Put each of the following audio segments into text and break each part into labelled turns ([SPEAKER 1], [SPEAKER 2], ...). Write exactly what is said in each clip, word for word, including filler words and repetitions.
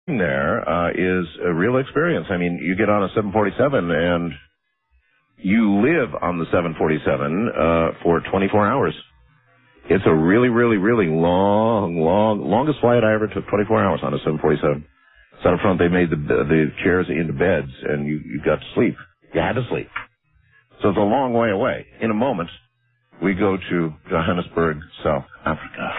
[SPEAKER 1] there uh, is a real experience. I mean, you get on a seven forty-seven and you live on the seven forty-seven uh, for twenty-four hours. It's a really, really, really long, long, longest flight I ever took, twenty-four hours on a seven forty-seven. So up front, they made the the chairs into beds, and you, you got to sleep. You had to sleep. So it's a long way away. In a moment, we go to Johannesburg, South Africa.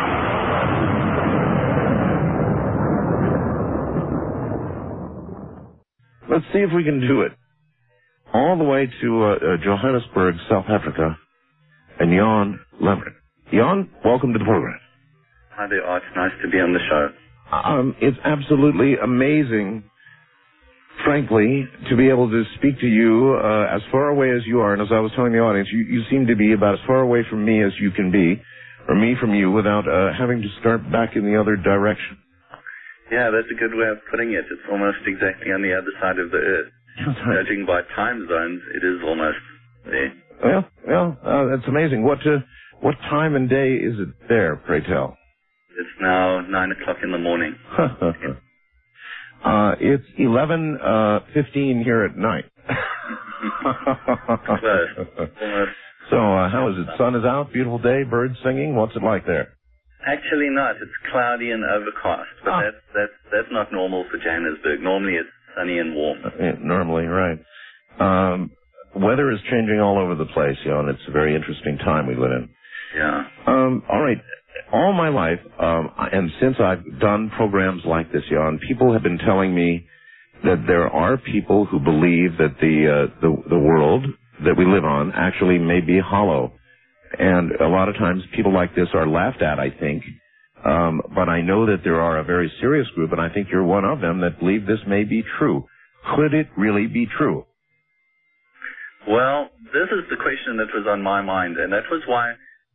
[SPEAKER 1] Let's see if we can do it. All the way to uh, uh, Johannesburg, South Africa, and Jan Leverett. Jan, welcome to the program.
[SPEAKER 2] Hi there, Art. Nice to be on the show.
[SPEAKER 1] Um, it's absolutely amazing, frankly, to be able to speak to you uh, as far away as you are. And as I was telling the audience, you, you seem to be about as far away from me as you can be, or me from you, without uh, having to start back in the other direction.
[SPEAKER 2] Yeah, that's a good way of putting it. It's almost exactly on the other side of the earth. Judging by time zones, it is almost there.
[SPEAKER 1] Well, well, uh, that's amazing. What uh, what time and day is it there, pray tell?
[SPEAKER 2] It's now nine o'clock in the morning.
[SPEAKER 1] uh, it's eleven uh, fifteen here at night.
[SPEAKER 2] Close. Almost.
[SPEAKER 1] So, uh, how is it? Sun is out, beautiful day, birds singing. What's it like there?
[SPEAKER 2] Actually not. It's cloudy and overcast, but ah. that's, that's, that's not normal for Johannesburg. Normally it's sunny and warm.
[SPEAKER 1] Uh, normally, right. Um, weather is changing all over the place, you know, and it's a very interesting time we live in.
[SPEAKER 2] Yeah.
[SPEAKER 1] Um, all right. All my life, um, and since I've done programs like this, Jan, people have been telling me that there are people who believe that the, uh, the, the world that we live on actually may be hollow. And a lot of times people like this are laughed at, I think. Um, but I know that there are a very serious group, and I think you're one of them, that believe this may be true. Could it really be true?
[SPEAKER 2] Well, this is the question that was on my mind, and that was why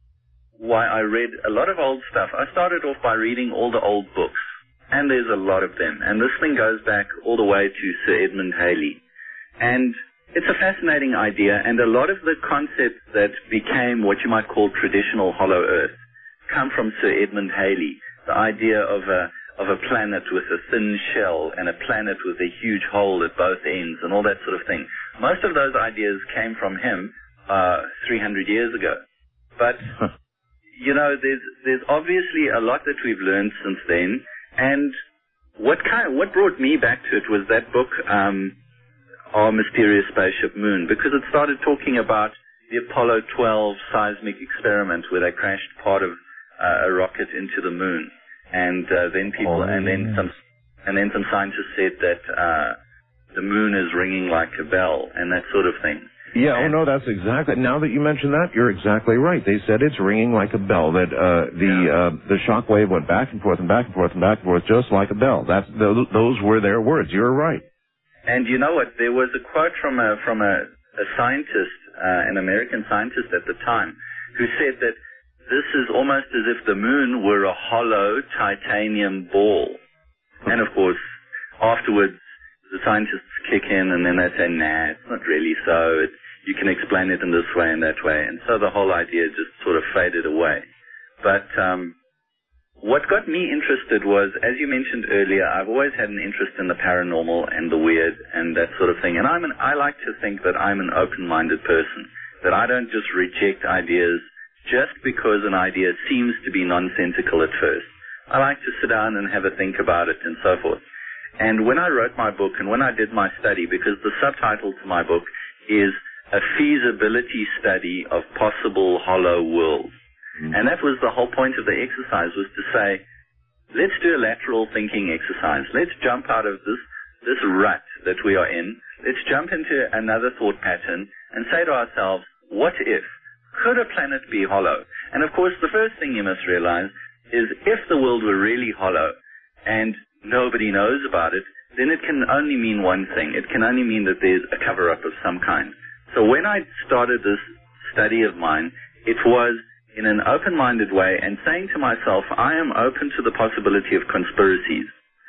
[SPEAKER 2] why I read a lot of old stuff. I started off by reading all the old books, and there's a lot of them. And this thing goes back all the way to Sir Edmund Halley. And it's a fascinating idea, and a lot of the concepts that became what you might call traditional Hollow Earth come from Sir Edmund Halley. The idea of a of a planet with a thin shell and a planet with a huge hole at both ends and all that sort of thing. Most of those ideas came from him uh, three hundred years ago. But, you know, there's there's obviously a lot that we've learned since then, and what kind of, what brought me back to it was that book, um, Our Mysterious Spaceship Moon, because it started talking about the Apollo twelve seismic experiment where they crashed part of uh, a rocket into the moon, and uh, then people, oh, and then some, and then some scientists said that uh, the moon is ringing like a bell, and that sort of thing.
[SPEAKER 1] Yeah, and, oh no, that's exactly. Now that you mention that, you're exactly right. They said it's ringing like a bell. That uh, the yeah. uh, the shock wave went back and forth and back and forth and back and forth, just like a bell. That's those, those were their words. You're right.
[SPEAKER 2] And you know what? There was a quote from a from a, a scientist, uh, an American scientist at the time, who said that this is almost as if the moon were a hollow titanium ball. And of course, afterwards, the scientists kick in and then they say, nah, it's not really so. It, you can explain it in this way and that way. And so the whole idea just sort of faded away. But um, what got me interested was, as you mentioned earlier, I've always had an interest in the paranormal and the weird and that sort of thing. And I'm an, I like to think that I'm an open-minded person, that I don't just reject ideas just because an idea seems to be nonsensical at first. I like to sit down and have a think about it and so forth. And when I wrote my book and when I did my study, because the subtitle to my book is A Feasibility Study of Possible Hollow Worlds. Mm-hmm. And that was the whole point of the exercise, was to say, let's do a lateral thinking exercise. Let's jump out of this, this rut that we are in. Let's jump into another thought pattern and say to ourselves, what if? Could a planet be hollow? And of course, the first thing you must realize is if the world were really hollow and nobody knows about it, then it can only mean one thing. It can only mean that there's a cover-up of some kind. So when I started this study of mine, it was in an open-minded way and saying to myself, I am open to the possibility of conspiracies.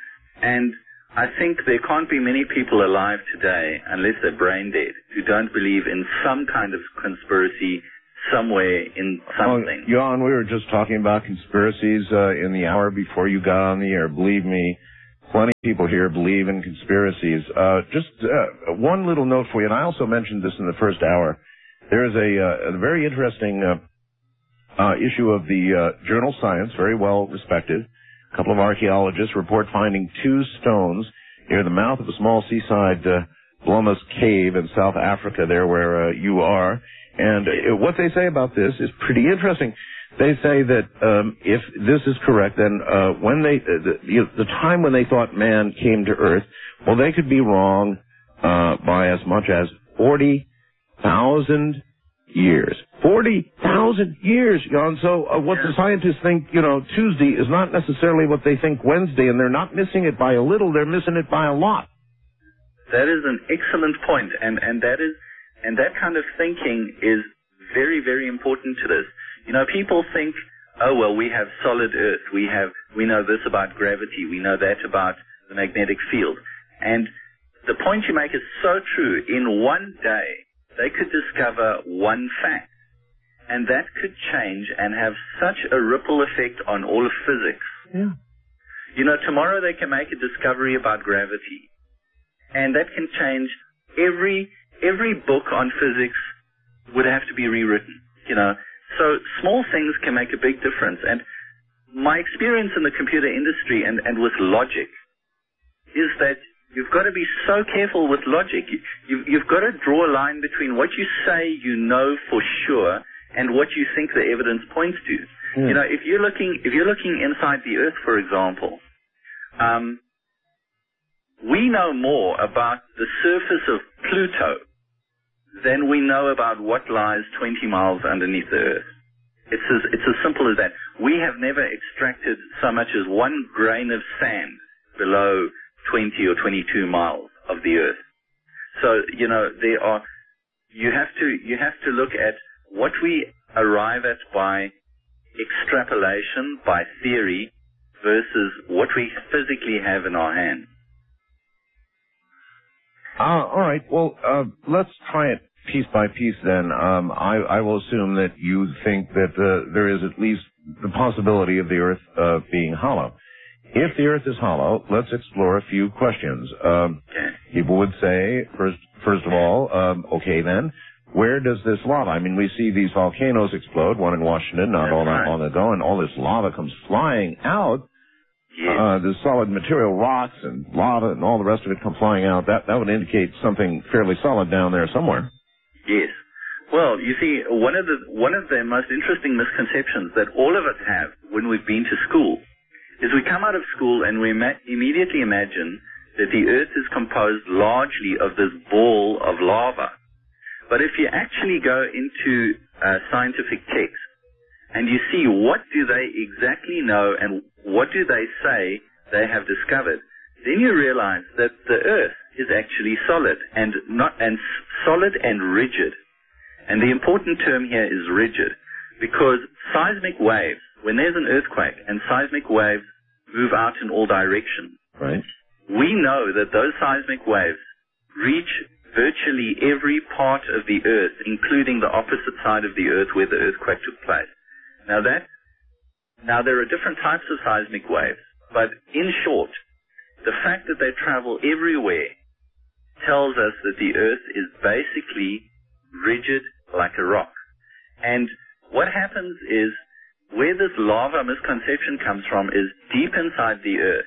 [SPEAKER 2] And I think there can't be many people alive today, unless they're brain dead, who don't believe in some kind of conspiracy somewhere in something.
[SPEAKER 1] Oh, Jan, we were just talking about conspiracies uh, in the hour before you got on the air. Believe me, plenty of people here believe in conspiracies. Uh, just uh, one little note for you, and I also mentioned this in the first hour. There is a, uh, a very interesting uh, uh, issue of the uh, journal Science, very well respected. A couple of archaeologists report finding two stones near the mouth of a small seaside uh, Blomus cave in South Africa, there where uh, you are. And uh, what they say about this is pretty interesting. They say that um, if this is correct, then uh, when they uh, the, the time when they thought man came to Earth, well, they could be wrong uh, by as much as forty thousand years. Forty thousand years, Jan. So uh, what the scientists think, you know, Tuesday is not necessarily what they think Wednesday, and they're not missing it by a little; they're missing it by a lot.
[SPEAKER 2] That is an excellent point, and and that is and that kind of thinking is very, very important to this. You know, people think, oh, well, we have solid Earth. We have, we know this about gravity. We know that about the magnetic field. And the point you make is so true. In one day, they could discover one fact. And that could change and have such a ripple effect on all of physics.
[SPEAKER 1] Yeah.
[SPEAKER 2] You know, tomorrow they can make a discovery about gravity. And that can change every, every book on physics would have to be rewritten, you know. So small things can make a big difference. And my experience in the computer industry and, and with logic is that you've got to be so careful with logic. You, you've, you've got to draw a line between what you say you know for sure and what you think the evidence points to. Mm. You know, if you're looking, if you're looking inside the Earth, for example, um, we know more about the surface of Pluto than we know about what lies twenty miles underneath the Earth. It's as, it's as simple as that. We have never extracted so much as one grain of sand below twenty or twenty-two miles of the Earth. So, you know, there are, you have to, you have to look at what we arrive at by extrapolation, by theory, versus what we physically have in our hands.
[SPEAKER 1] Uh, all right. Well, uh, let's try it piece by piece then. Um, I, I will assume that you think that uh, there is at least the possibility of the Earth uh, being hollow. If the Earth is hollow, let's explore a few questions. Um, people would say, first, first of all, um, okay then, where does this lava? I mean, we see these volcanoes explode, one in Washington not all that long ago, and all this lava comes flying out.
[SPEAKER 2] Yes.
[SPEAKER 1] Uh, the solid material, rocks and lava and all the rest of it come flying out. That that would indicate something fairly solid down there somewhere.
[SPEAKER 2] Yes. Well, you see, one of the one of the most interesting misconceptions that all of us have when we've been to school is we come out of school and we ma- immediately imagine that the Earth is composed largely of this ball of lava. But if you actually go into uh, scientific texts and you see what do they exactly know and what do they say they have discovered, then you realize that the Earth is actually solid and not and solid and rigid. And the important term here is rigid, because seismic waves, when there's an earthquake and seismic waves move out in all directions,
[SPEAKER 1] right,
[SPEAKER 2] we know that those seismic waves reach virtually every part of the Earth, including the opposite side of the Earth where the earthquake took place. Now that, now there are different types of seismic waves, but in short, the fact that they travel everywhere tells us that the Earth is basically rigid like a rock. And what happens is, where this lava misconception comes from is deep inside the Earth.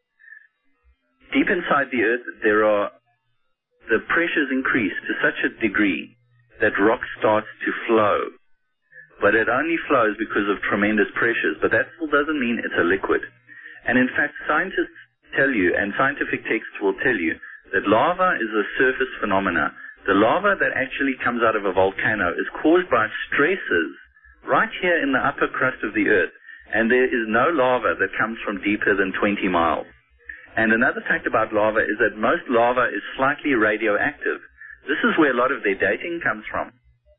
[SPEAKER 2] Deep inside the Earth, there are, the pressures increase to such a degree that rock starts to flow. But it only flows because of tremendous pressures. But that still doesn't mean it's a liquid. And in fact, scientists tell you, and scientific texts will tell you, that lava is a surface phenomena. The lava that actually comes out of a volcano is caused by stresses right here in the upper crust of the Earth. And there is no lava that comes from deeper than twenty miles. And another fact about lava is that most lava is slightly radioactive. This is where a lot of their dating comes from.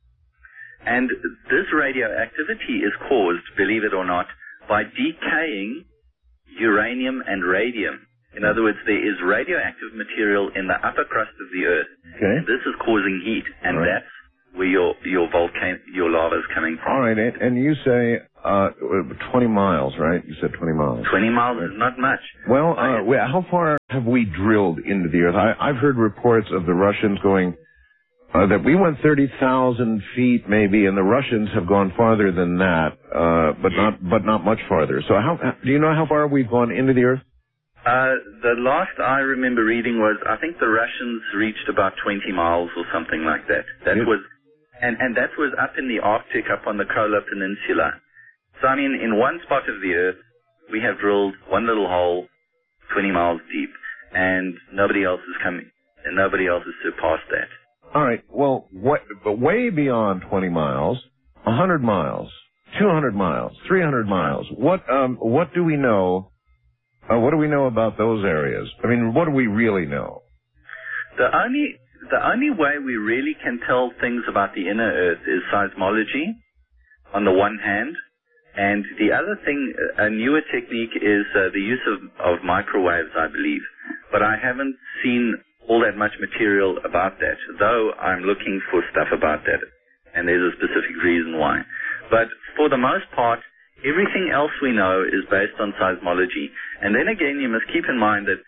[SPEAKER 2] And this radioactivity is caused, believe it or not, by decaying uranium and radium. In other words, there is radioactive material in the upper crust of the Earth.
[SPEAKER 1] Okay.
[SPEAKER 2] This is causing heat, and
[SPEAKER 1] right.
[SPEAKER 2] that's where your your volcano, your lava is coming from.
[SPEAKER 1] All right, and, and you say uh, twenty miles, right? You said twenty miles.
[SPEAKER 2] twenty miles is not much.
[SPEAKER 1] Well, uh, wait, how far have we drilled into the Earth? I, I've heard reports of the Russians going, uh, that we went thirty thousand feet maybe, and the Russians have gone farther than that, uh, but
[SPEAKER 2] yeah.
[SPEAKER 1] not but not much farther. So how do you know how far we've gone into the Earth?
[SPEAKER 2] Uh, the last I remember reading was, I think the Russians reached about twenty miles or something like that. That
[SPEAKER 1] yeah.
[SPEAKER 2] was, and, and that was up in the Arctic, up on the Kola Peninsula. So, I mean, in one spot of the Earth, we have drilled one little hole twenty miles deep, and nobody else is coming, and nobody else has surpassed that.
[SPEAKER 1] All right, well, what, but way beyond twenty miles, one hundred miles, two hundred miles, three hundred miles, what, um, what do we know? Uh, what do we know about those areas? I mean, what do we really know?
[SPEAKER 2] The only the only way we really can tell things about the inner Earth is seismology, on the one hand, and the other thing, a newer technique, is uh, the use of, of microwaves, I believe. But I haven't seen all that much material about that, though I'm looking for stuff about that, and there's a specific reason why. But for the most part, everything else we know is based on seismology. And then again, you must keep in mind that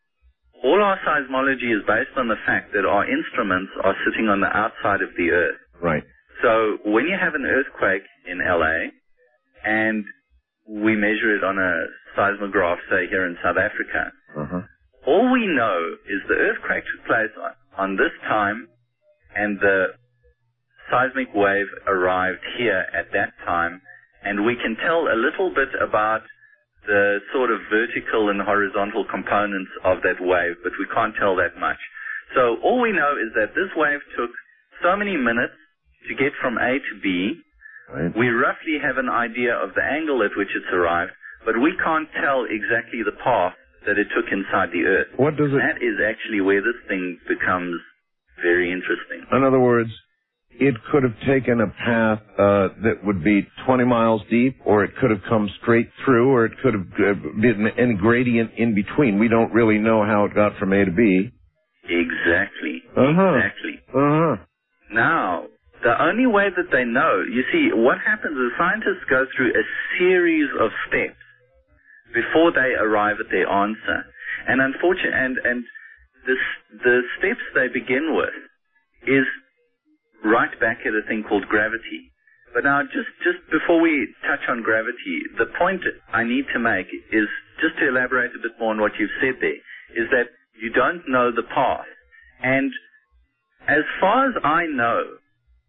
[SPEAKER 2] all our seismology is based on the fact that our instruments are sitting on the outside of the Earth.
[SPEAKER 1] Right.
[SPEAKER 2] So when you have an earthquake in L A, and we measure it on a seismograph, say here in South Africa,
[SPEAKER 1] uh-huh.
[SPEAKER 2] all we know is the earthquake took place on, on this time, and the seismic wave arrived here at that time, and we can tell a little bit about the sort of vertical and horizontal components of that wave, but we can't tell that much. So all we know is that this wave took so many minutes to get from A to B.
[SPEAKER 1] Right.
[SPEAKER 2] We roughly have an idea of the angle at which it's arrived, but we can't tell exactly the path that it took inside the Earth.
[SPEAKER 1] What does it...
[SPEAKER 2] That is actually where this thing becomes very interesting.
[SPEAKER 1] In other words, it could have taken a path uh, that would be twenty miles deep, or it could have come straight through, or it could have been any gradient in between. We don't really know how it got from A to B.
[SPEAKER 2] Exactly.
[SPEAKER 1] Uh-huh.
[SPEAKER 2] Exactly.
[SPEAKER 1] Uh-huh.
[SPEAKER 2] Now, the only way that they know, you see, what happens is scientists go through a series of steps before they arrive at their answer. And unfortunately, and, and this, the steps they begin with is right back at a thing called gravity. But now, just, just before we touch on gravity, the point I need to make is, just to elaborate a bit more on what you've said there, is that you don't know the path. And as far as I know,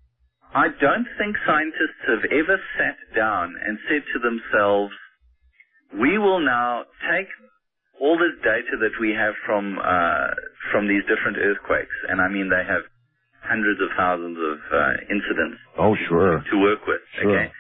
[SPEAKER 2] I don't think scientists have ever sat down and said to themselves, we will now take all this data that we have from, uh, from these different earthquakes, and I mean they have hundreds of thousands of uh, incidents
[SPEAKER 1] oh, sure.
[SPEAKER 2] to work with.
[SPEAKER 1] Sure.
[SPEAKER 2] Okay,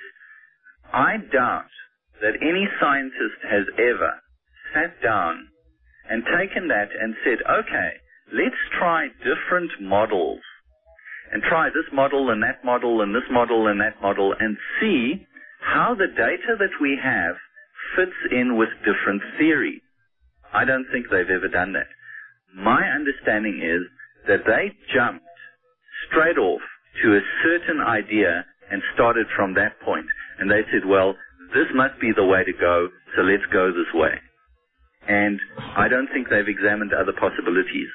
[SPEAKER 2] I doubt that any scientist has ever sat down and taken that and said, okay, let's try different models, and try this model and that model and this model and that model, and see how the data that we have fits in with different theories. I don't think they've ever done that. My understanding is that they jumped straight off to a certain idea and started from that point. And they said, well, this must be the way to go, so let's go this way. And I don't think they've examined other possibilities.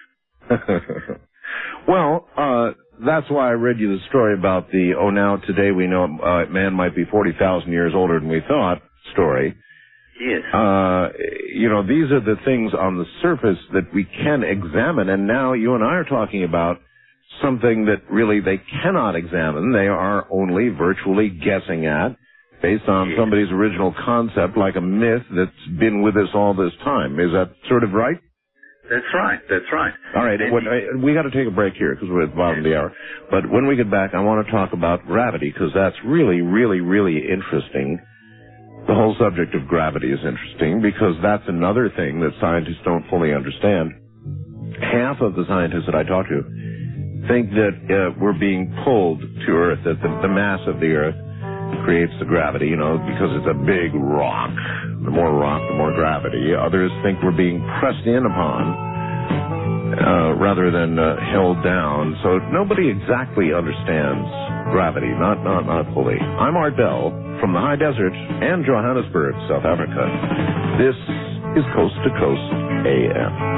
[SPEAKER 1] Well, uh, that's why I read you the story about the, oh, now today we know uh, man might be forty thousand years older than we thought story.
[SPEAKER 2] Yes.
[SPEAKER 1] Uh, you know, these are the things on the surface that we can examine, and now you and I are talking about something that really they cannot examine. They are only virtually guessing at, based on
[SPEAKER 2] yes.
[SPEAKER 1] somebody's original concept, like a myth that's been with us all this time. Is that sort of right?
[SPEAKER 2] That's right. That's right.
[SPEAKER 1] All right. When, I, we got to take a break here because we're at the bottom of the hour. But when we get back, I want to talk about gravity because that's really, really, really interesting. The whole subject of gravity is interesting because that's another thing that scientists don't fully understand. Half of the scientists that I talk to think that uh, we're being pulled to Earth, that the, the mass of the Earth creates the gravity, you know, because it's a big rock. The more rock, the more gravity. Others think we're being pressed in upon uh, rather than uh, held down. So nobody exactly understands gravity, not, not, not fully. I'm Art Bell from the high desert and Johannesburg, South Africa. This is Coast to Coast A M.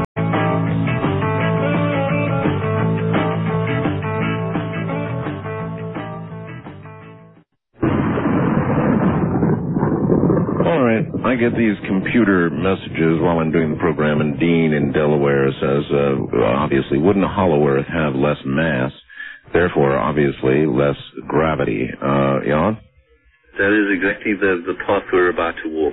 [SPEAKER 1] All right, I get these computer messages while I'm doing the program, and Dean in Delaware says, uh, obviously, wouldn't a hollow Earth have less mass, therefore, obviously, less gravity? Uh, Jan?
[SPEAKER 2] That is exactly the, the path we're about to walk.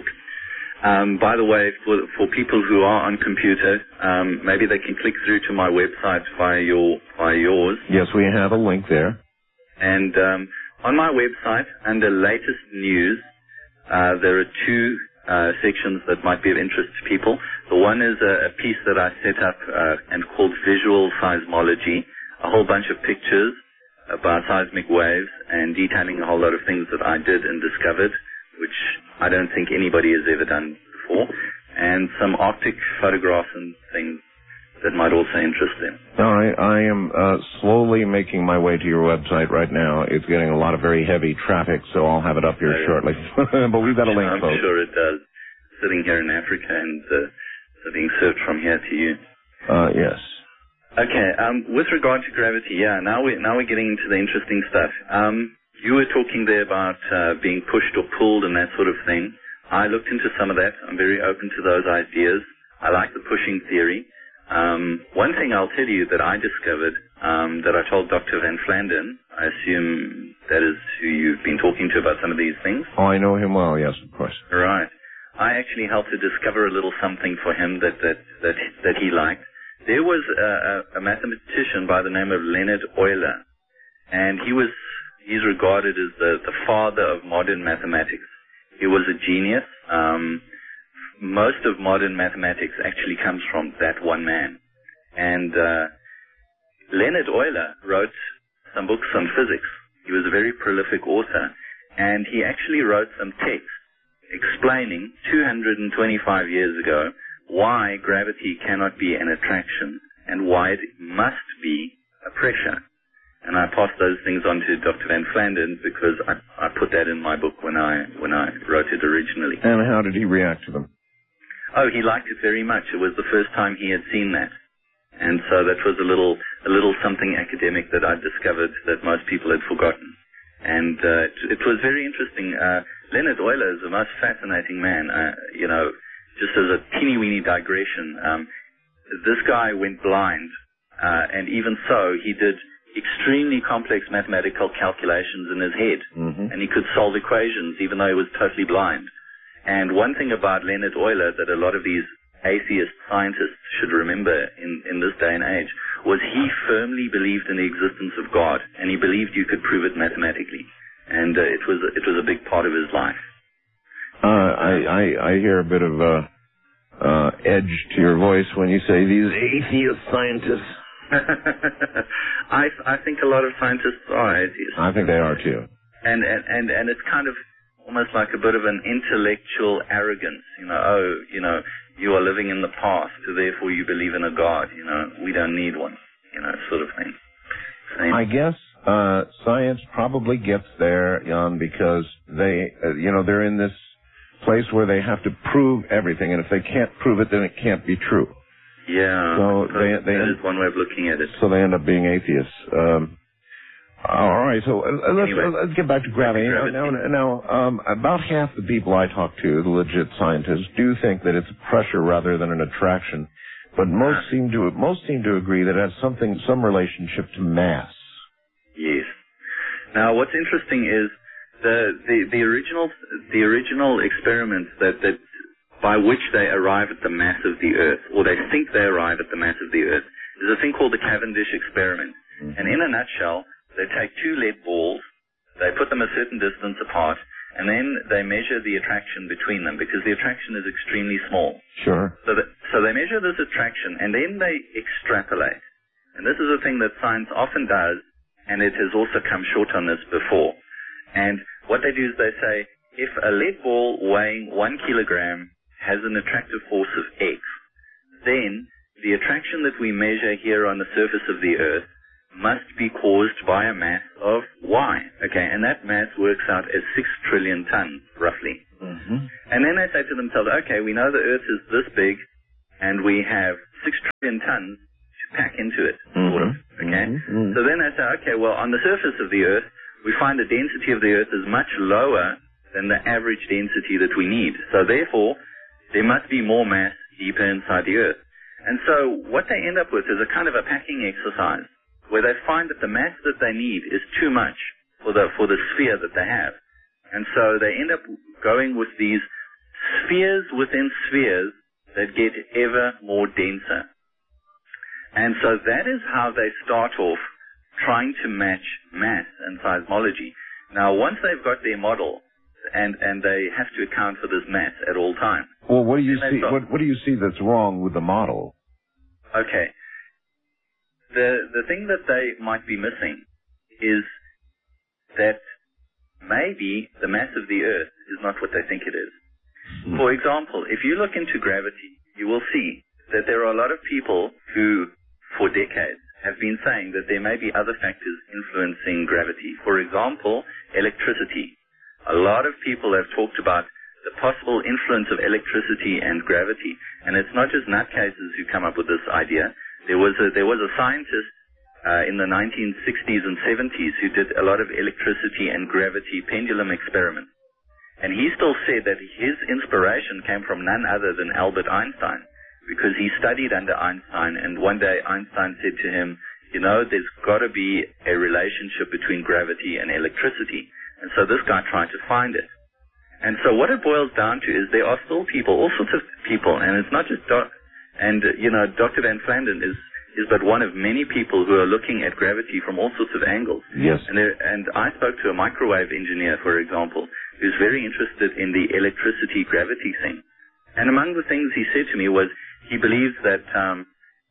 [SPEAKER 2] Um, by the way, for for people who are on computer, um, maybe they can click through to my website via your via yours.
[SPEAKER 1] Yes, we have a link there.
[SPEAKER 2] And um, on my website, under latest news, uh, there are two uh, sections that might be of interest to people. The one is a, a piece that I set up uh, and called Visual Seismology, a whole bunch of pictures about seismic waves and detailing a whole lot of things that I did and discovered, which I don't think anybody has ever done before, and some Arctic photographs and things that might also interest them.
[SPEAKER 1] All right, I am uh, slowly making my way to your website right now. It's getting a lot of very heavy traffic, so I'll have it up here uh, shortly. But we've got a link,
[SPEAKER 2] I'm
[SPEAKER 1] folks.
[SPEAKER 2] sure it does. Sitting here in Africa and uh, being served from here to you.
[SPEAKER 1] Uh, yes.
[SPEAKER 2] Okay, um, with regard to gravity, yeah, now, we, now we're getting into the interesting stuff. Um, you were talking there about uh, being pushed or pulled and that sort of thing. I looked into some of that. I'm very open to those ideas. I like the pushing theory. Um, one thing I'll tell you that I discovered, um, that I told Doctor Van Flandern, I assume that is who you've been talking to about some of these things.
[SPEAKER 1] Oh, I know him well, yes, of course.
[SPEAKER 2] Right. I actually helped to discover a little something for him that, that, that, that he liked. There was a, a mathematician by the name of Leonhard Euler, and he was, he's regarded as the, the father of modern mathematics. He was a genius. Um, most of modern mathematics actually comes from that one man. And uh, Leonhard Euler wrote some books on physics. He was a very prolific author, and he actually wrote some text explaining two hundred twenty-five years ago why gravity cannot be an attraction and why it must be a pressure. And I passed those things on to Doctor Van Flandern because I, I put that in my book when I when I wrote it originally.
[SPEAKER 1] And how did he react to them?
[SPEAKER 2] Oh, he liked it very much. It was the first time he had seen that. And so that was a little a little something academic that I discovered that most people had forgotten. And uh, it, it was very interesting. Uh, Leonhard Euler is the most fascinating man. Uh, you know, just as a teeny-weeny digression, um, this guy went blind, uh, and even so, he did extremely complex mathematical calculations in his head,
[SPEAKER 1] mm-hmm.
[SPEAKER 2] and he could solve equations even though he was totally blind. And one thing about Leonhard Euler that a lot of these atheist scientists should remember in, in this day and age was he firmly believed in the existence of God, and he believed you could prove it mathematically. And uh, it was it was a big part of his life.
[SPEAKER 1] Uh, I, I I hear a bit of uh, uh, edge to your voice when you say these atheist scientists.
[SPEAKER 2] I I think a lot of scientists are atheists.
[SPEAKER 1] I think they are too.
[SPEAKER 2] And and and, and it's kind of almost like a bit of an intellectual arrogance. You know, oh, you know, you are living in the past, so therefore you believe in a God. You know, we don't need one. You know, sort of thing. Same.
[SPEAKER 1] I guess uh, science probably gets there, Jan, because they, uh, you know, they're in this place where they have to prove everything, and if they can't prove it, then it can't be true.
[SPEAKER 2] Yeah,
[SPEAKER 1] so they, they,
[SPEAKER 2] that is one way of looking at it.
[SPEAKER 1] So they end up being atheists. Um, all right, so uh, let's,
[SPEAKER 2] anyway,
[SPEAKER 1] uh, let's get back to gravity.
[SPEAKER 2] gravity.
[SPEAKER 1] Now, now um, about half the people I talk to, the legit scientists, do think that it's a pressure rather than an attraction, but most seem to most seem to agree that it has something, some relationship to mass.
[SPEAKER 2] Yes. Now, what's interesting is the the, the original the original experiment that that. by which they arrive at the mass of the Earth, or they think they arrive at the mass of the Earth, is a thing called the Cavendish experiment. Mm-hmm. And in a nutshell, they take two lead balls, they put them a certain distance apart, and then they measure the attraction between them, because the attraction is extremely small.
[SPEAKER 1] Sure.
[SPEAKER 2] So, that, so they measure this attraction, and then they extrapolate. And this is a thing that science often does, and it has also come short on this before. And what they do is they say, if a lead ball weighing one kilogram has an attractive force of X, then the attraction that we measure here on the surface of the Earth must be caused by a mass of Y. Okay, and that mass works out as six trillion tons, roughly.
[SPEAKER 1] Mm-hmm.
[SPEAKER 2] And then they say to themselves, okay, we know the Earth is this big, and we have six trillion tons to pack into it,
[SPEAKER 1] mm-hmm.
[SPEAKER 2] sort of. Okay?
[SPEAKER 1] Mm-hmm.
[SPEAKER 2] So then they say, okay, well, on the surface of the Earth, we find the density of the Earth is much lower than the average density that we need. So therefore, there must be more mass deeper inside the Earth. And so what they end up with is a kind of a packing exercise, where they find that the mass that they need is too much for the for the sphere that they have. And so they end up going with these spheres within spheres that get ever more denser. And so that is how they start off trying to match mass and seismology. Now, once they've got their model, and, and they have to account for this mass at all times.
[SPEAKER 1] Well, what do you see? What, what do you see that's wrong with the model?
[SPEAKER 2] Okay. The the thing that they might be missing is that maybe the mass of the Earth is not what they think it is. Mm. For example, if you look into gravity, you will see that there are a lot of people who, for decades, have been saying that there may be other factors influencing gravity. For example, electricity. A lot of people have talked about the possible influence of electricity and gravity, and it's not just nutcases who come up with this idea. There was a, there was a scientist uh, in the nineteen sixties and seventies who did a lot of electricity and gravity pendulum experiments. And he still said that his inspiration came from none other than Albert Einstein, because he studied under Einstein, and one day Einstein said to him, you know, there's got to be a relationship between gravity and electricity. And so this guy tried to find it. And so what it boils down to is there are still people, all sorts of people, and it's not just Doc, and, uh, you know, Doctor Van Flandern is, is but one of many people who are looking at gravity from all sorts of angles.
[SPEAKER 1] Yes.
[SPEAKER 2] And, there, and I spoke to a microwave engineer, for example, who's very interested in the electricity gravity thing. And among the things he said to me was he believes that um,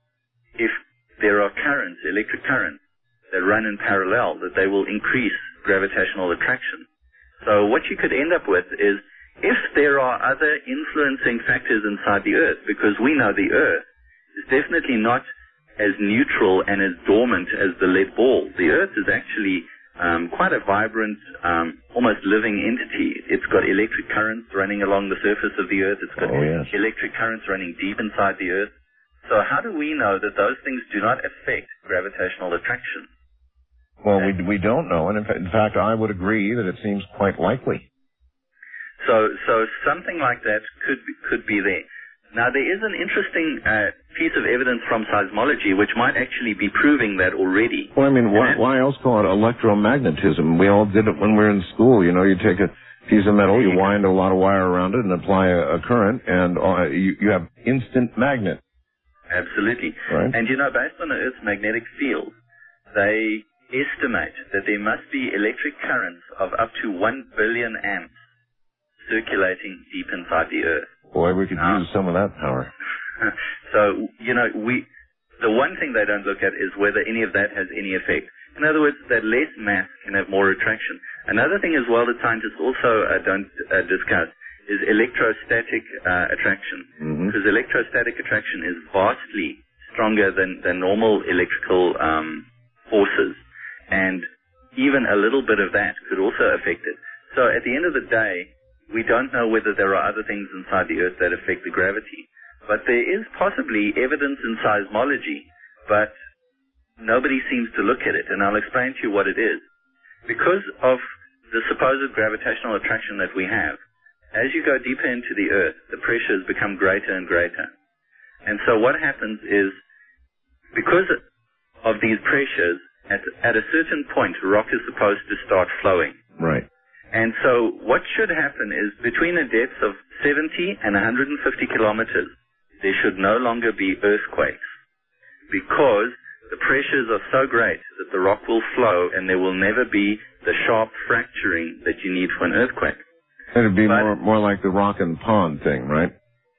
[SPEAKER 2] if there are currents, electric currents, that run in parallel, that they will increase gravitational attraction. So what you could end up with is, if there are other influencing factors inside the Earth, because we know the Earth is definitely not as neutral and as dormant as the lead ball. The Earth is actually um, quite a vibrant, um, almost living entity. It's got electric currents running along the surface of the Earth. It's got
[SPEAKER 1] oh, yes.
[SPEAKER 2] electric currents running deep inside the Earth. So how do we know that those things do not affect gravitational attraction?
[SPEAKER 1] Well, we we don't know, and in fact, in fact, I would agree that it seems quite likely.
[SPEAKER 2] So, so something like that could be, could be there. Now, there is an interesting uh, piece of evidence from seismology which might actually be proving that already.
[SPEAKER 1] Well, I mean, why, why else call it electromagnetism? We all did it when we were in school. You know, you take a piece of metal, you wind a lot of wire around it, and apply a, a current, and uh, you, you have instant magnet.
[SPEAKER 2] Absolutely.
[SPEAKER 1] Right.
[SPEAKER 2] And, you know, based on the Earth's magnetic field, they estimate that there must be electric currents of up to one billion amps circulating deep inside the Earth.
[SPEAKER 1] Boy, we could now, use some of that power.
[SPEAKER 2] So, you know, we the one thing they don't look at is whether any of that has any effect. In other words, that less mass can have more attraction. Another thing as well that scientists also uh, don't uh, discuss is electrostatic uh, attraction.
[SPEAKER 1] Mm-hmm.
[SPEAKER 2] Because electrostatic attraction is vastly stronger than, than normal electrical um, forces. And even a little bit of that could also affect it. So at the end of the day, we don't know whether there are other things inside the Earth that affect the gravity. But there is possibly evidence in seismology, but nobody seems to look at it. And I'll explain to you what it is. Because of the supposed gravitational attraction that we have, as you go deeper into the Earth, the pressures become greater and greater. And so what happens is, because of these pressures, at, at a certain point, rock is supposed to start flowing.
[SPEAKER 1] Right.
[SPEAKER 2] And so what should happen is, between a depth of seventy and one hundred fifty kilometers, there should no longer be earthquakes, because the pressures are so great that the rock will flow and there will never be the sharp fracturing that you need for an earthquake.
[SPEAKER 1] It would be
[SPEAKER 2] but,
[SPEAKER 1] more more like the rock and pond thing, right?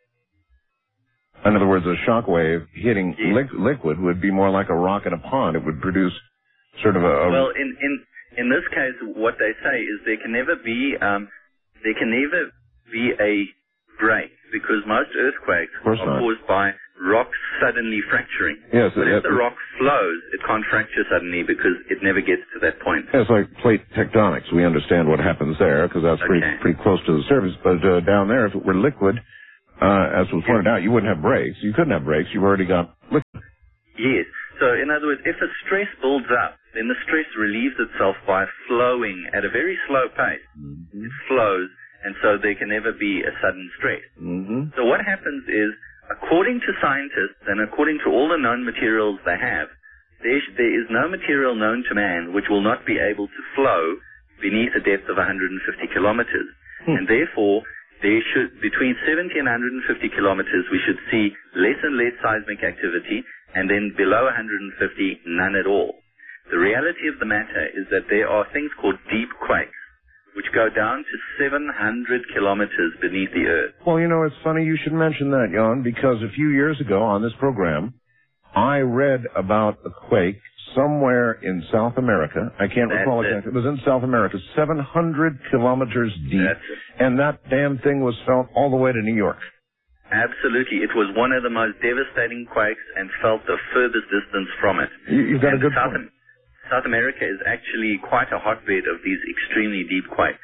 [SPEAKER 1] In other words, a shock wave hitting
[SPEAKER 2] yes.
[SPEAKER 1] li- liquid would be more like a rock in a pond. It would produce sort of a... a
[SPEAKER 2] well, in... in In this case, what they say is there can never be um, there can never be a break, because most earthquakes are
[SPEAKER 1] not.
[SPEAKER 2] caused by rock suddenly fracturing.
[SPEAKER 1] Yes,
[SPEAKER 2] but
[SPEAKER 1] it,
[SPEAKER 2] if the rock flows, it can't fracture suddenly because it never gets to that point.
[SPEAKER 1] It's like plate tectonics. We understand what happens there because that's
[SPEAKER 2] Okay.
[SPEAKER 1] pretty pretty close to the surface. But uh, down there, if it were liquid, uh, as was pointed out, you wouldn't have brakes. You couldn't have brakes. You've already got liquid.
[SPEAKER 2] Yes. So in other words, if a stress builds up, then the stress relieves itself by flowing at a very slow pace. Mm-hmm. It flows, and so there can never be a sudden stress.
[SPEAKER 1] Mm-hmm.
[SPEAKER 2] So what happens is, according to scientists and according to all the known materials they have, there, sh- there is no material known to man which will not be able to flow beneath a depth of one hundred fifty kilometers. Hmm. And therefore, there should, between seventy and one hundred fifty kilometers, we should see less and less seismic activity, and then below one hundred fifty, none at all. The reality of the matter is that there are things called deep quakes, which go down to seven hundred kilometers beneath the earth.
[SPEAKER 1] Well, you know, it's funny you should mention that, Jan, because a few years ago on this program, I read about a quake somewhere in South America. I can't
[SPEAKER 2] That's
[SPEAKER 1] recall
[SPEAKER 2] it.
[SPEAKER 1] exactly. It was in South America, seven hundred kilometers deep.
[SPEAKER 2] That's it.
[SPEAKER 1] And that damn thing was felt all the way to New York.
[SPEAKER 2] Absolutely. It was one of the most devastating quakes and felt the furthest distance from it.
[SPEAKER 1] You, you've got
[SPEAKER 2] and
[SPEAKER 1] a good
[SPEAKER 2] South,
[SPEAKER 1] point.
[SPEAKER 2] South America is actually quite a hotbed of these extremely deep quakes.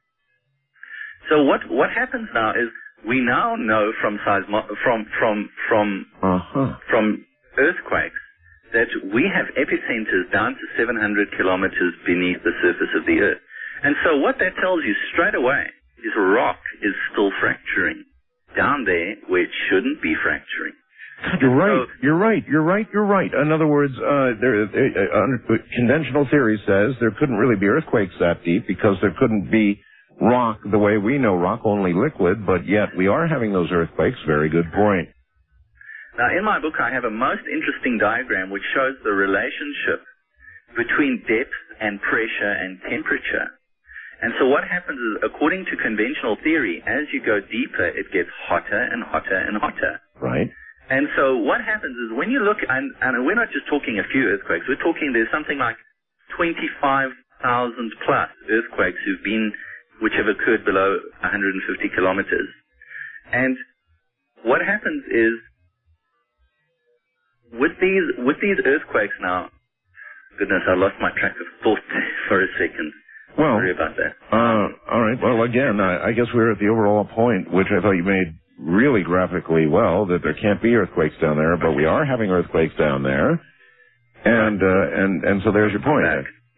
[SPEAKER 2] So what what happens now is we now know from seismo- from from from
[SPEAKER 1] uh-huh.
[SPEAKER 2] from earthquakes that we have epicenters down to seven hundred kilometers beneath the surface of the earth. And so what that tells you straight away is rock is still fracturing down there where it shouldn't be fracturing.
[SPEAKER 1] You're right.
[SPEAKER 2] So,
[SPEAKER 1] you're right. You're right. You're right. In other words, uh, there, uh, uh, conventional theory says there couldn't really be earthquakes that deep because there couldn't be rock the way we know rock, only liquid. But yet we are having those earthquakes. Very good point.
[SPEAKER 2] Now, in my book, I have a most interesting diagram which shows the relationship between depth and pressure and temperature. And so what happens is, according to conventional theory, as you go deeper, it gets hotter and hotter and hotter.
[SPEAKER 1] Right.
[SPEAKER 2] And so what happens is when you look, and, and we're not just talking a few earthquakes, we're talking there's something like twenty-five thousand plus earthquakes who've been, which have occurred below one hundred fifty kilometers. And what happens is, with these, with these earthquakes now, goodness, I lost my track of thought for a second.
[SPEAKER 1] Well,
[SPEAKER 2] Sorry about that.
[SPEAKER 1] Uh, all right. Well, again, I, I guess we're at the overall point, which I thought you made really graphically well, that there can't be earthquakes down there, but we are having earthquakes down there, and uh, and and so there's your point.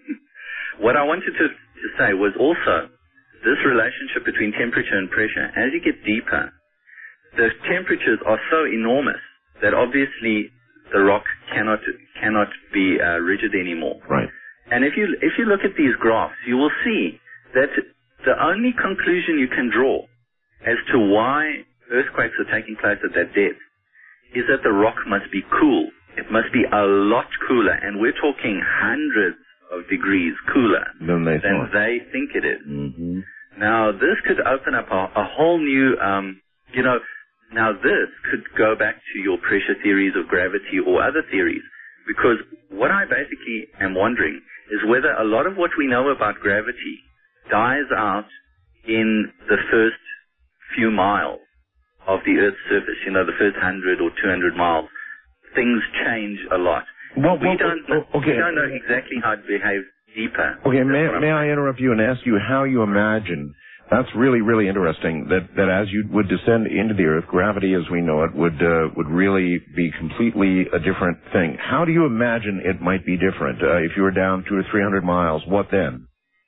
[SPEAKER 2] What I wanted to, to say was also this relationship between temperature and pressure. As you get deeper, the temperatures are so enormous that obviously the rock cannot cannot be uh, rigid anymore.
[SPEAKER 1] Right.
[SPEAKER 2] And if you if you look at these graphs, you will see that the only conclusion you can draw as to why earthquakes are taking place at that depth is that the rock must be cool. It must be a lot cooler, and we're talking hundreds of degrees cooler
[SPEAKER 1] than they,
[SPEAKER 2] than they think it is.
[SPEAKER 1] Mm-hmm.
[SPEAKER 2] Now, this could open up a, a whole new, um, you know, now this could go back to your pressure theories of gravity or other theories, because what I basically am wondering is whether a lot of what we know about gravity dies out in the first few miles of the Earth's surface, you know, the first hundred or two hundred miles. Things change a lot.
[SPEAKER 1] Well,
[SPEAKER 2] we
[SPEAKER 1] well,
[SPEAKER 2] don't know,
[SPEAKER 1] okay.
[SPEAKER 2] we don't know exactly how it behaves deeper.
[SPEAKER 1] Okay, may, may I interrupt you and ask you how you imagine? That's really, really interesting. That that as you would descend into the Earth, gravity as we know it would uh, would really be completely a different thing. How do you imagine it might be different? Uh, if you were down two or three hundred miles, what then?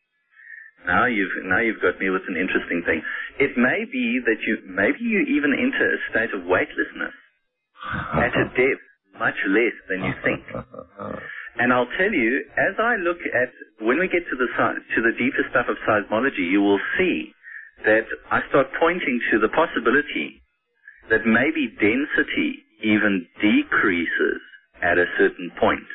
[SPEAKER 2] Now you've now you've got me with an interesting thing. It may be that you maybe you even enter a state of weightlessness at a depth much less than you think. And I'll tell you, as I look at when we get to the to the deeper stuff of seismology, you will see that I start pointing to the possibility that maybe density even decreases at a certain point.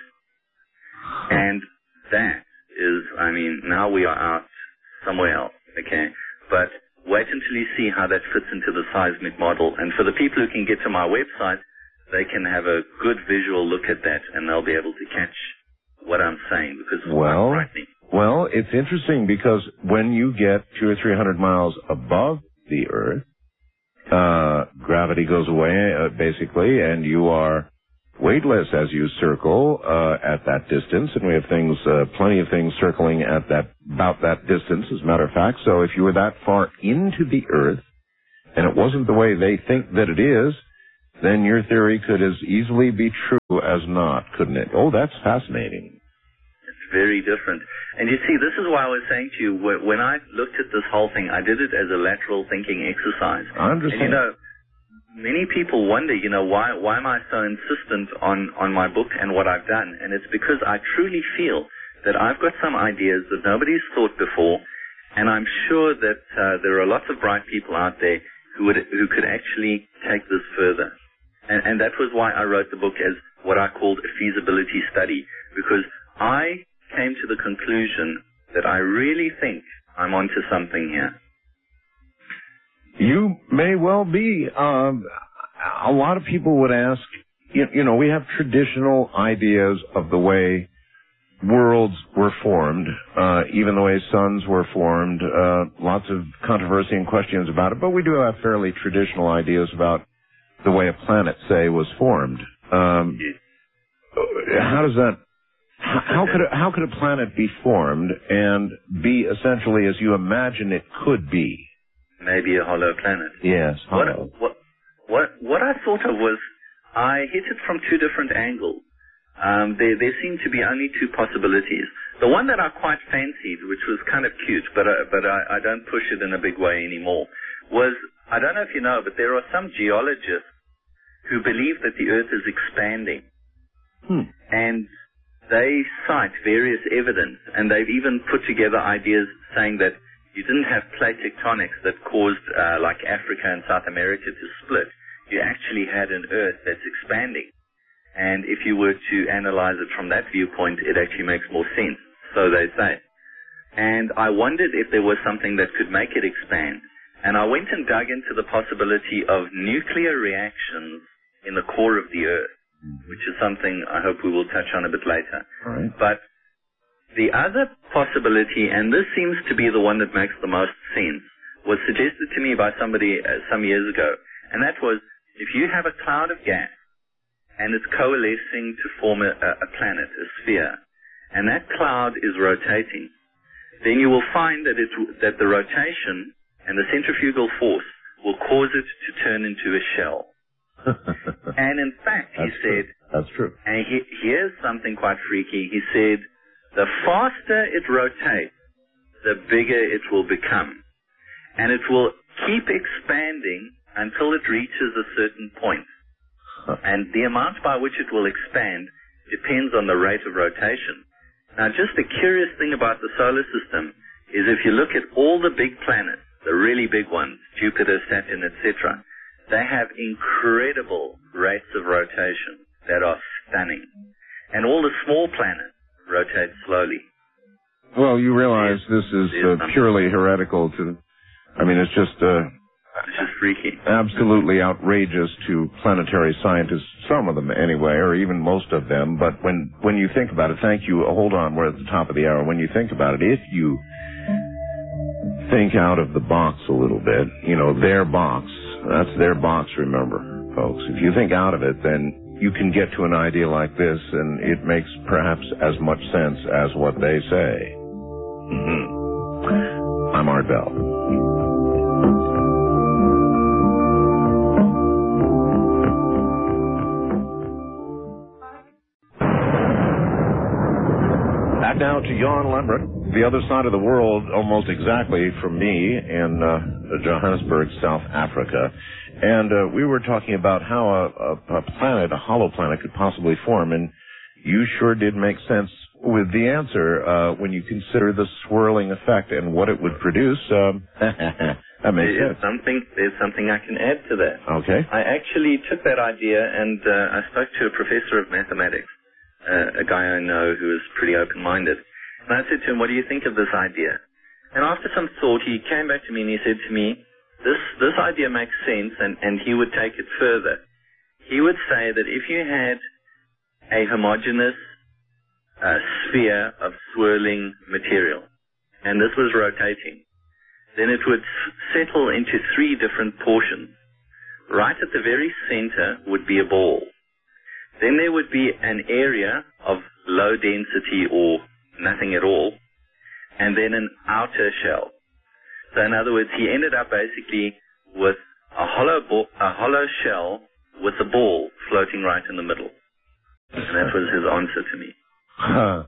[SPEAKER 2] And that is, I mean, now we are out somewhere else, okay? But wait until you see how that fits into the seismic model. And for the people who can get to my website, they can have a good visual look at that, and they'll be able to catch what I'm saying, because it's
[SPEAKER 1] well,
[SPEAKER 2] quite frightening.
[SPEAKER 1] Well, it's interesting because when you get two or three hundred miles above the Earth, uh, gravity goes away, uh, basically, and you are weightless as you circle uh, at that distance, and we have things, uh, plenty of things circling at that about that distance, as a matter of fact. So if you were that far into the Earth, and it wasn't the way they think that it is, then your theory could as easily be true as not, couldn't it? Oh, that's fascinating.
[SPEAKER 2] It's very different. And you see, this is why I was saying to you, when I looked at this whole thing, I did it as a lateral thinking exercise.
[SPEAKER 1] I understand.
[SPEAKER 2] And you know, many people wonder, you know, why why am I so insistent on, on my book and what I've done? And it's because I truly feel that I've got some ideas that nobody's thought before, and I'm sure that uh, there are lots of bright people out there who would who could actually take this further. And, and that was why I wrote the book as what I called a feasibility study, because I came to the conclusion that I really think I'm onto something here.
[SPEAKER 1] You may well be. Um, a lot of people would ask, you, you know, we have traditional ideas of the way worlds were formed, uh, even the way suns were formed, uh, lots of controversy and questions about it, but we do have fairly traditional ideas about the way a planet, say, was formed. Um, how does that, how could, a, how could a planet be formed and be essentially as you imagine it could be?
[SPEAKER 2] Maybe a hollow planet.
[SPEAKER 1] Yes, hollow.
[SPEAKER 2] What, what, what, what I thought of was, I hit it from two different angles. Um, there, there seemed to be only two possibilities. The one that I quite fancied, which was kind of cute, but, uh, but I, I don't push it in a big way anymore, was, I don't know if you know, but there are some geologists who believe that the Earth is expanding.
[SPEAKER 1] Hmm.
[SPEAKER 2] And they cite various evidence, and they've even put together ideas saying that you didn't have plate tectonics that caused, uh, like Africa and South America to split. You actually had an Earth that's expanding. And if you were to analyze it from that viewpoint, it actually makes more sense, so they say. And I wondered if there was something that could make it expand. And I went and dug into the possibility of nuclear reactions in the core of the Earth, which is something I hope we will touch on a bit later.
[SPEAKER 1] All right.
[SPEAKER 2] But the other possibility, and this seems to be the one that makes the most sense, was suggested to me by somebody uh, some years ago. And that was, if you have a cloud of gas, and it's coalescing to form a, a planet, a sphere, and that cloud is rotating, then you will find that, it, that the rotation and the centrifugal force will cause it to turn into a shell. And in fact, he
[SPEAKER 1] That's
[SPEAKER 2] said,
[SPEAKER 1] true. That's true.
[SPEAKER 2] and he, here's something quite freaky, he said, the faster it rotates, the bigger it will become. And it will keep expanding until it reaches a certain point. And the amount by which it will expand depends on the rate of rotation. Now, just the curious thing about the solar system is if you look at all the big planets, the really big ones, Jupiter, Saturn, et cetera, they have incredible rates of rotation that are stunning. And all the small planets rotate slowly.
[SPEAKER 1] Well, you realize this is uh, purely heretical to, I mean, it's just... Uh,
[SPEAKER 2] It's just freaky.
[SPEAKER 1] Absolutely outrageous to planetary scientists, some of them anyway, or even most of them. But when, when you think about it, thank you, hold on, we're at the top of the hour. When you think about it, if you think out of the box a little bit, you know, their box, that's their box, remember, folks. If you think out of it, then you can get to an idea like this, and it makes perhaps as much sense as what they say. Mm-hmm. I'm Art Bell. Back now to Jan Lembrick, the other side of the world, almost exactly from me in uh, Johannesburg, South Africa. And uh, we were talking about how a, a, a planet, a hollow planet, could possibly form. And you sure did make sense with the answer uh, when you consider the swirling effect and what it would produce. Um, that makes
[SPEAKER 2] there's
[SPEAKER 1] sense.
[SPEAKER 2] Something, there's something I can add to that.
[SPEAKER 1] Okay.
[SPEAKER 2] I actually took that idea and uh, I spoke to a professor of mathematics. Uh, a guy I know who is pretty open-minded. And I said to him, what do you think of this idea? And after some thought, he came back to me and he said to me, this this idea makes sense, and, and he would take it further. He would say that if you had a homogeneous uh, sphere of swirling material, and this was rotating, then it would s- settle into three different portions. right at the very center would be a ball. Then there would be an area of low density or nothing at all, and then an outer shell. So in other words, he ended up basically with a hollow ball, a hollow shell with a ball floating right in the middle. And that was his answer to me.
[SPEAKER 1] Huh.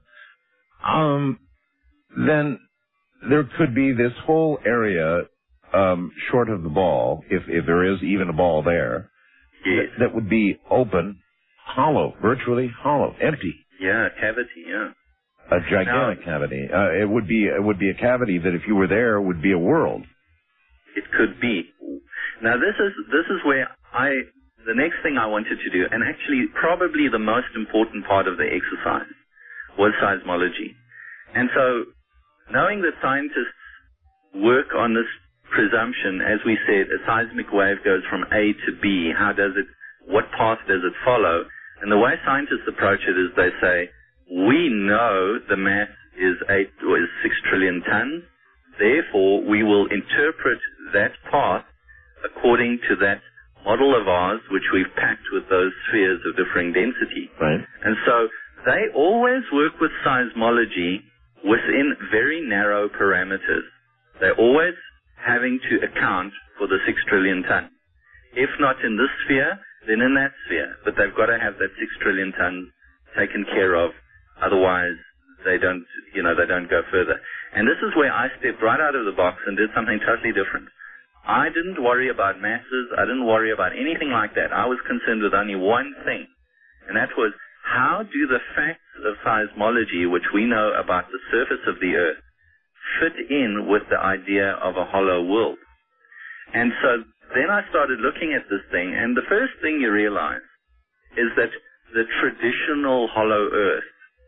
[SPEAKER 1] Um, then there could be this whole area um, short of the ball, if, if there is even a ball there,
[SPEAKER 2] Yes.
[SPEAKER 1] that, that would be open, hollow, virtually hollow, empty.
[SPEAKER 2] Yeah, cavity, yeah.
[SPEAKER 1] A gigantic now, cavity. Uh, it would be it would be a cavity that if you were there would be a world.
[SPEAKER 2] It could be. Now this is this is where I the next thing I wanted to do, and actually probably the most important part of the exercise, was seismology. And so, knowing that scientists work on this presumption, as we said, a seismic wave goes from A to B. How does it? What path does it follow? And the way scientists approach it is they say, we know the mass is eight or is six trillion tons. Therefore, we will interpret that path according to that model of ours, which we've packed with those spheres of differing density.
[SPEAKER 1] Right.
[SPEAKER 2] And so they always work with seismology within very narrow parameters. They're always having to account for the six trillion tons. If not in this sphere, then in that sphere. But they've got to have that six trillion tons taken care of. Otherwise, they don't, you know, they don't go further. And this is where I stepped right out of the box and did something totally different. I didn't worry about masses. I didn't worry about anything like that. I was concerned with only one thing, and that was how do the facts of seismology, which we know about the surface of the Earth, fit in with the idea of a hollow world? And so then I started looking at this thing, and the first thing you realize is that the traditional hollow Earth,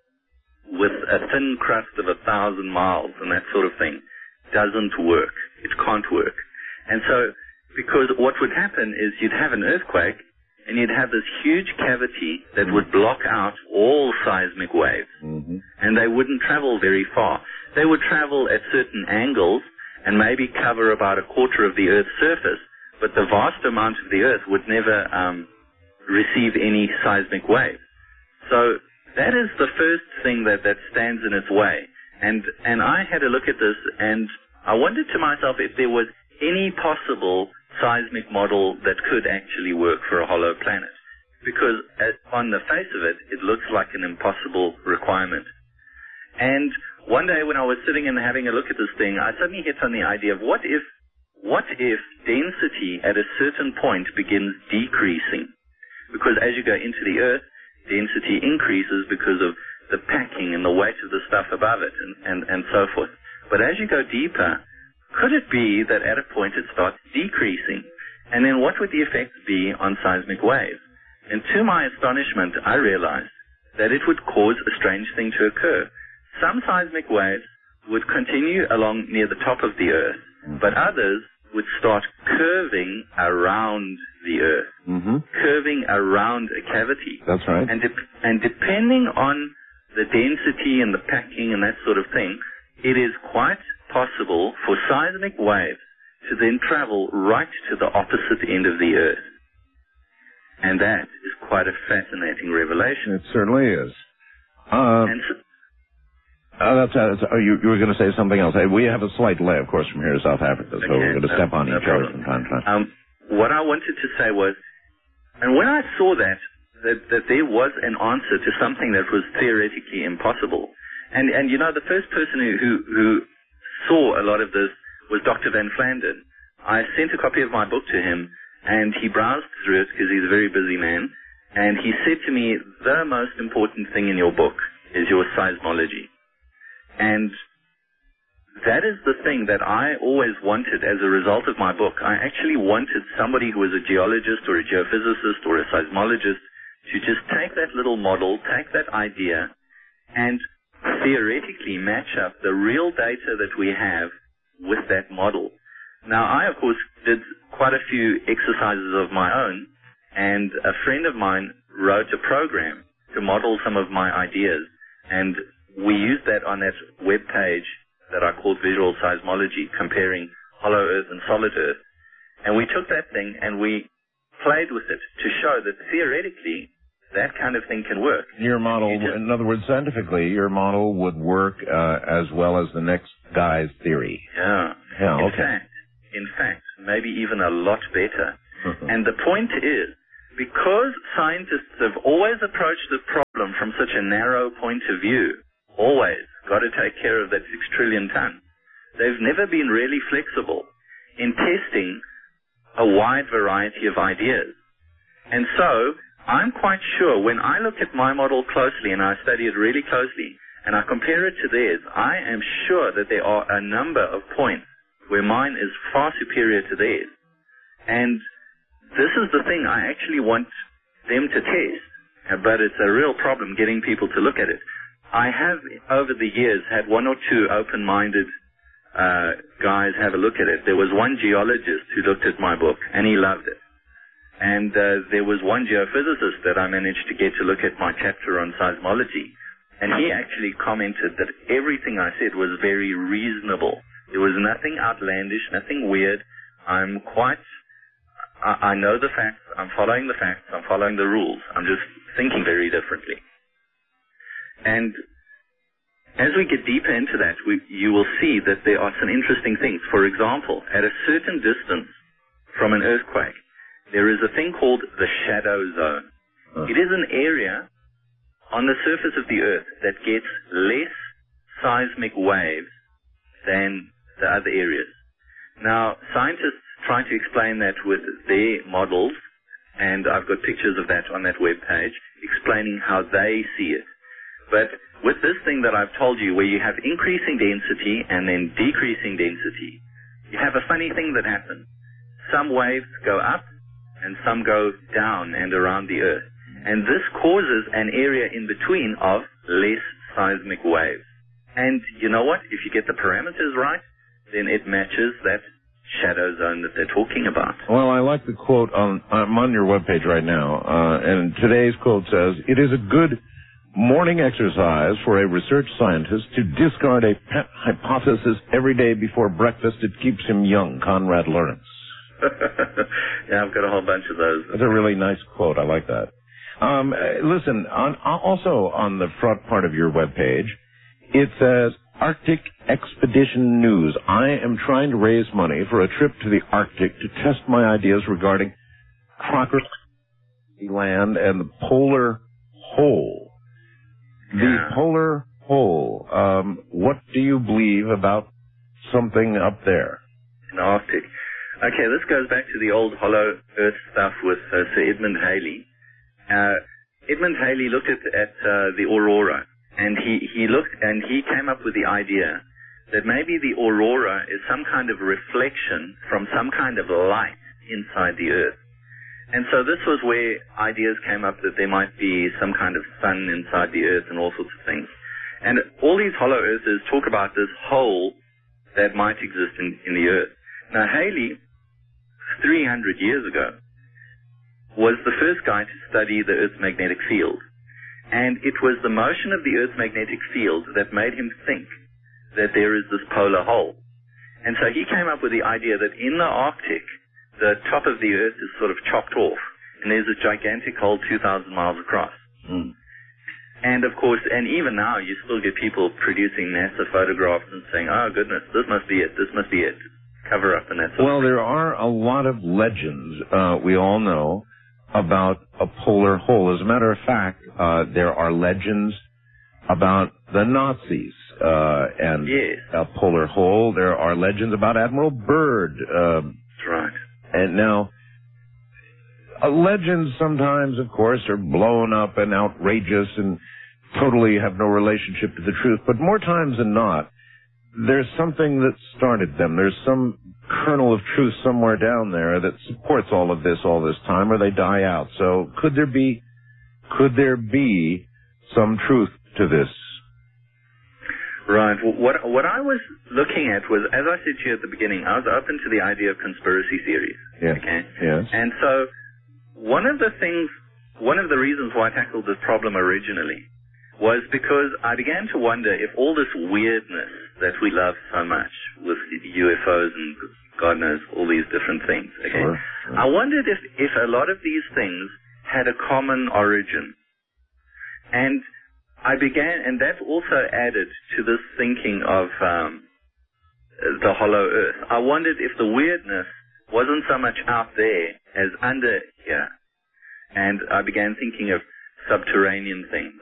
[SPEAKER 2] with a thin crust of a thousand miles and that sort of thing, doesn't work. It can't work. And so, because what would happen is you'd have an earthquake, and you'd have this huge cavity that would block out all seismic waves,
[SPEAKER 1] mm-hmm.
[SPEAKER 2] and they wouldn't travel very far. They would travel at certain angles and maybe cover about a quarter of the Earth's surface, but the vast amount of the Earth would never um, receive any seismic waves. So that is the first thing that, that stands in its way. And, and I had a look at this, and I wondered to myself if there was any possible seismic model that could actually work for a hollow planet. Because as, on the face of it, it looks like an impossible requirement. And one day when I was sitting and having a look at this thing, I suddenly hit on the idea of what if, what if density at a certain point begins decreasing? Because as you go into the Earth, density increases because of the packing and the weight of the stuff above it and, and, and so forth. But as you go deeper, could it be that at a point it starts decreasing? And then what would the effects be on seismic waves? And to my astonishment, I realized that it would cause a strange thing to occur. Some seismic waves would continue along near the top of the Earth, but others would start curving around the Earth,
[SPEAKER 1] mm-hmm.
[SPEAKER 2] curving around a cavity.
[SPEAKER 1] That's right.
[SPEAKER 2] And, de- and depending on the density and the packing and that sort of thing, it is quite possible for seismic waves to then travel right to the opposite end of the Earth. And that is quite a fascinating revelation.
[SPEAKER 1] It certainly is. Uh,
[SPEAKER 2] and so,
[SPEAKER 1] uh, that's, uh, that's, oh, you, you were going to say something else. We have a slight delay, of course, from here to South Africa, so
[SPEAKER 2] okay,
[SPEAKER 1] we're going to
[SPEAKER 2] no,
[SPEAKER 1] step on
[SPEAKER 2] no
[SPEAKER 1] each other
[SPEAKER 2] problem.
[SPEAKER 1] from time to time.
[SPEAKER 2] Um, what I wanted to say was, and when I saw that, that, that there was an answer to something that was theoretically impossible, and, and you know, the first person who, who, who saw a lot of this was Doctor Van Flandern. I sent a copy of my book to him, and he browsed through it because he's a very busy man, and he said to me, the most important thing in your book is your seismology. And that is the thing that I always wanted as a result of my book. I actually wanted somebody who was a geologist or a geophysicist or a seismologist to just take that little model, take that idea, and theoretically match up the real data that we have with that model. Now, I, of course, did quite a few exercises of my own, and a friend of mine wrote a program to model some of my ideas, and we used that on that web page that I called Visual Seismology, comparing hollow Earth and solid Earth. And we took that thing and we played with it to show that theoretically that kind of thing can work.
[SPEAKER 1] Your model, just, in other words, scientifically, your model would work uh, as well as the next guy's theory.
[SPEAKER 2] Yeah.
[SPEAKER 1] Yeah,
[SPEAKER 2] in
[SPEAKER 1] okay.
[SPEAKER 2] fact, in fact, maybe even a lot better. And the point is, because scientists have always approached the problem from such a narrow point of view, always got to take care of that six trillion tons, they've never been really flexible in testing a wide variety of ideas. And so, I'm quite sure when I look at my model closely and I study it really closely and I compare it to theirs, I am sure that there are a number of points where mine is far superior to theirs. And this is the thing I actually want them to test, but it's a real problem getting people to look at it. I have, over the years, had one or two open-minded uh, guys have a look at it. There was one geologist who looked at my book, and he loved it. And uh, there was one geophysicist that I managed to get to look at my chapter on seismology, and he actually commented that everything I said was very reasonable. There was nothing outlandish, nothing weird. I'm quite, I, I know the facts, I'm following the facts, I'm following the rules. I'm just thinking very differently. And as we get deeper into that, we, you will see that there are some interesting things. For example, at a certain distance from an earthquake, there is a thing called the shadow zone. Huh. It is an area on the surface of the Earth that gets less seismic waves than the other areas. Now, scientists try to explain that with their models, and I've got pictures of that on that web page, explaining how they see it. But with this thing that I've told you, where you have increasing density and then decreasing density, you have a funny thing that happens. Some waves go up, and some go down and around the Earth. And this causes an area in between of less seismic waves. And you know what? If you get the parameters right, then it matches that shadow zone that they're talking about.
[SPEAKER 1] Well, I like the quote on, I'm on your webpage right now, uh, and today's quote says, "It is a good morning exercise for a research scientist to discard a pet hypothesis every day before breakfast. It keeps him young." Conrad Lawrence.
[SPEAKER 2] Yeah, I've got a whole bunch of those.
[SPEAKER 1] That's a really nice quote. I like that. Um, listen, on, also on the front part of your webpage, it says, Arctic Expedition News. I am trying to raise money for a trip to the Arctic to test my ideas regarding Crocker Land and the polar hole.
[SPEAKER 2] Yeah.
[SPEAKER 1] The polar hole. Um, what do you believe about something up there?
[SPEAKER 2] In the Arctic. Okay, this goes back to the old hollow earth stuff with uh, Sir Edmund Halley. Uh, Edmund Halley looked at, at uh, the aurora, and he, he looked and he came up with the idea that maybe the aurora is some kind of reflection from some kind of light inside the Earth. And so this was where ideas came up that there might be some kind of sun inside the Earth and all sorts of things. And all these hollow earthers talk about this hole that might exist in, in the Earth. Now, Halley, three hundred years ago, was the first guy to study the Earth's magnetic field. And it was the motion of the Earth's magnetic field that made him think that there is this polar hole. And so he came up with the idea that in the Arctic, the top of the Earth is sort of chopped off, and there's a gigantic hole two thousand miles across.
[SPEAKER 1] Mm.
[SPEAKER 2] And of course, and even now, you still get people producing NASA photographs and saying, oh goodness, this must be it, this must be it. Cover up and that sort
[SPEAKER 1] Well,
[SPEAKER 2] of
[SPEAKER 1] there are a lot of legends, uh, we all know, about a polar hole. As a matter of fact, uh, there are legends about the Nazis uh, and
[SPEAKER 2] yes.
[SPEAKER 1] a polar hole. There are legends about Admiral Byrd. Uh,
[SPEAKER 2] That's right.
[SPEAKER 1] And now, uh, legends sometimes, of course, are blown up and outrageous and totally have no relationship to the truth. But more times than not, there's something that started them. There's some kernel of truth somewhere down there that supports all of this all this time, or they die out. So could there be, could there be some truth to this?
[SPEAKER 2] Right. Well, what what I was looking at was, as I said to you at the beginning, I was open to the idea of conspiracy theories.
[SPEAKER 1] Yes.
[SPEAKER 2] Okay.
[SPEAKER 1] Yes.
[SPEAKER 2] And so one of the things, one of the reasons why I tackled this problem originally was because I began to wonder if all this weirdness that we love so much with U F Os and God knows, all these different things. Okay?
[SPEAKER 1] Sure, sure.
[SPEAKER 2] I wondered if, if a lot of these things had a common origin. And I began, and that also added to this thinking of um, the hollow earth. I wondered if the weirdness wasn't so much out there as under here. And I began thinking of subterranean things.